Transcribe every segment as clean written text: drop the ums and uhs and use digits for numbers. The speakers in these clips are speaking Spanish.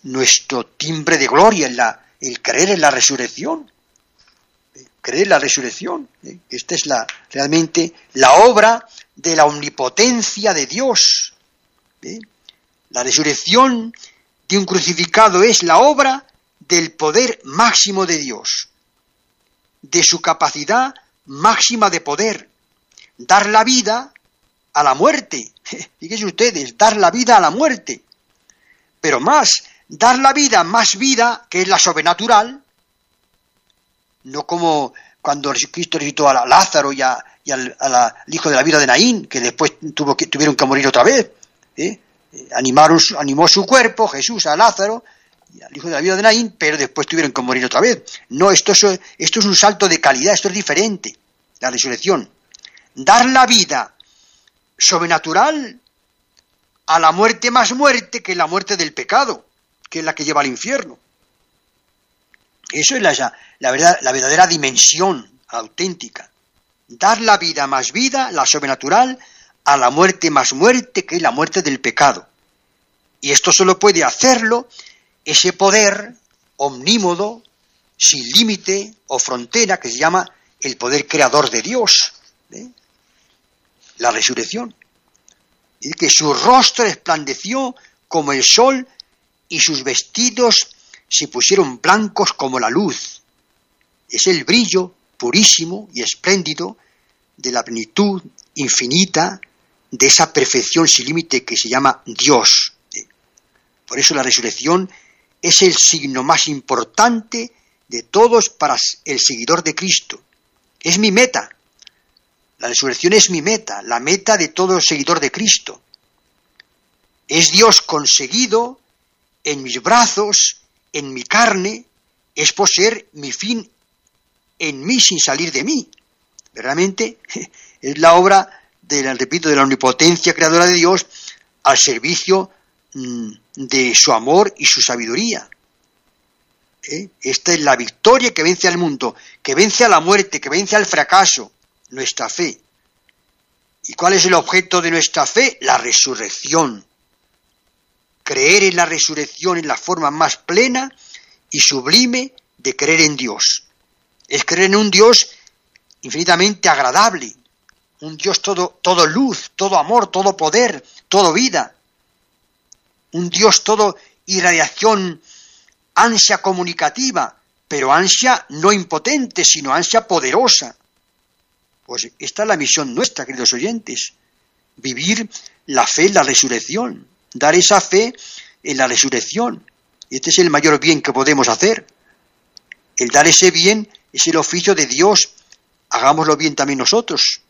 nuestro timbre de gloria, el creer en la resurrección. Creer en la resurrección. Esta es realmente la obra de la omnipotencia de Dios. La resurrección de un crucificado es la obra del poder máximo de Dios, de su capacidad máxima de poder, dar la vida a la muerte. Fíjense ustedes, dar la vida a la muerte. Pero más, dar la vida, más vida, que es la sobrenatural, no como cuando Jesucristo resucitó a Lázaro y al hijo de la viuda de Naín, que después tuvieron que morir otra vez. Animó su cuerpo, Jesús, a Lázaro y al hijo de la viuda de Naín, pero después tuvieron que morir otra vez. No, esto es un salto de calidad, esto es diferente, la resurrección. Dar la vida sobrenatural a la muerte más muerte que la muerte del pecado, que es la que lleva al infierno. Eso es la verdadera dimensión auténtica. Dar la vida más vida, la sobrenatural, a la muerte más muerte, que es la muerte del pecado. Y esto solo puede hacerlo ese poder omnímodo, sin límite o frontera, que se llama el poder creador de Dios. La resurrección. Y que su rostro resplandeció como el sol y sus vestidos se pusieron blancos como la luz. Es el brillo purísimo y espléndido de la plenitud infinita de esa perfección sin límite que se llama Dios. Por eso la resurrección es el signo más importante de todos para el seguidor de Cristo. Es mi meta. La resurrección es mi meta, la meta de todo seguidor de Cristo. Es Dios conseguido en mis brazos, en mi carne, es poseer mi fin en mí sin salir de mí. Realmente es la obra de la omnipotencia creadora de Dios al servicio de su amor y su sabiduría. Esta es la victoria que vence al mundo, que vence a la muerte, que vence al fracaso, nuestra fe. ¿Y cuál es el objeto de nuestra fe? La resurrección. Creer en la resurrección en la forma más plena y sublime de creer en Dios. Es creer en un Dios infinitamente agradable, un Dios todo luz, todo amor, todo poder, todo vida, un Dios todo irradiación, ansia comunicativa, pero ansia no impotente, sino ansia poderosa. Pues esta es la misión nuestra, queridos oyentes, vivir la fe en la resurrección, dar esa fe en la resurrección. Y este es el mayor bien que podemos hacer. El dar ese bien es el oficio de Dios, hagámoslo bien también nosotros.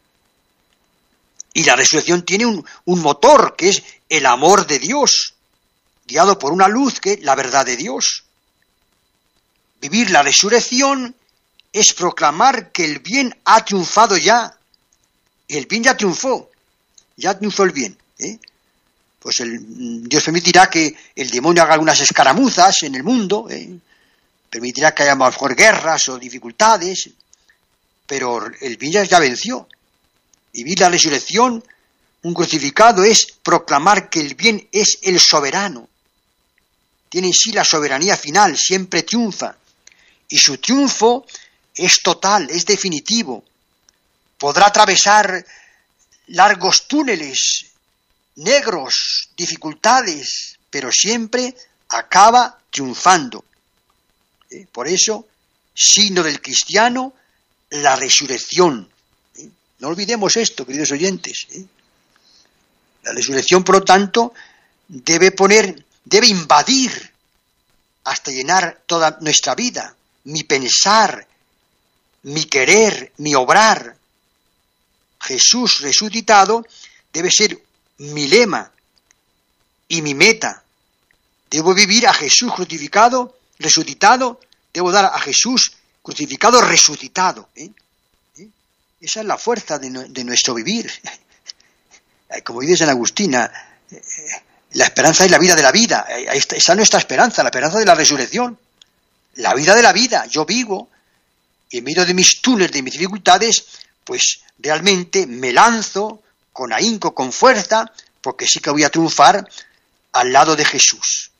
Y la resurrección tiene un motor, que es el amor de Dios, guiado por una luz que es la verdad de Dios. Vivir la resurrección es proclamar que el bien ha triunfado ya. El bien ya triunfó el bien. Pues Dios permitirá que el demonio haga algunas escaramuzas en el mundo, permitirá que haya mejor guerras o dificultades, pero el bien ya venció. Vivir la resurrección, un crucificado, es proclamar que el bien es el soberano. Tiene en sí la soberanía final, siempre triunfa. Y su triunfo es total, es definitivo. Podrá atravesar largos túneles, negros, dificultades, pero siempre acaba triunfando. Por eso, signo del cristiano, la resurrección. No olvidemos esto, queridos oyentes. La resurrección, por lo tanto, debe invadir hasta llenar toda nuestra vida, mi pensar, mi querer, mi obrar. Jesús resucitado debe ser mi lema y mi meta. Debo vivir a Jesús crucificado, resucitado, debo dar a Jesús crucificado, resucitado. Esa es la fuerza de nuestro vivir. Como dice San Agustín, la esperanza es la vida de la vida. Esa es nuestra esperanza, la esperanza de la resurrección. La vida de la vida. Yo vivo y en medio de mis túneles, de mis dificultades, pues realmente me lanzo con ahínco, con fuerza, porque sí que voy a triunfar al lado de Jesús.